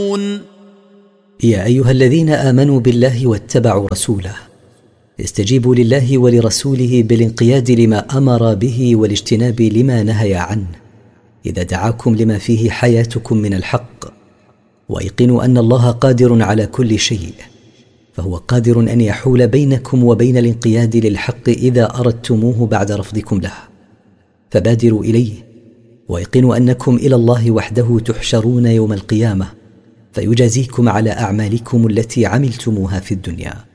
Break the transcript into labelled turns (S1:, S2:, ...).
S1: يا أيها الذين آمنوا بالله واتبعوا رسوله استجيبوا لله ولرسوله بالانقياد لما أمر به والاجتناب لما نهى عنه إذا دعاكم لما فيه حياتكم من الحق، وأيقنوا أن الله قادر على كل شيء، فهو قادر أن يحول بينكم وبين الانقياد للحق إذا أردتموه بعد رفضكم له، فبادروا إليه، وأيقنوا أنكم إلى الله وحده تحشرون يوم القيامة فيجازيكم على أعمالكم التي عملتموها في الدنيا.